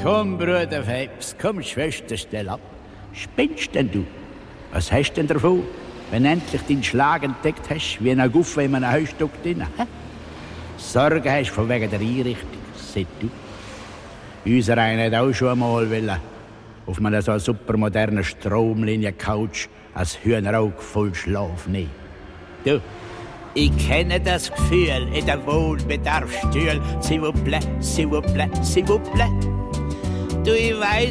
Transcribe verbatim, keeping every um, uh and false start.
Komm, Bruder Phelps, komm, Schwester, stell ab. Spinnst denn du? Was hast denn davon, wenn endlich deinen Schlag entdeckt hast, wie ein Guffe in einem Heustock drin? Hä? Sorge hast von wegen der Einrichtung, seht du. Unser einer hat auch schon einmal wollen, auf einer so supermodernen Stromlinie-Couch als Hühnerauge voll Schlaf nehmen. Du, ich kenne das Gefühl in der Wohnbedarfsstühl. S'il vous plaît, s'il vous plaît, s'il vous plaît. Du, ich weiss,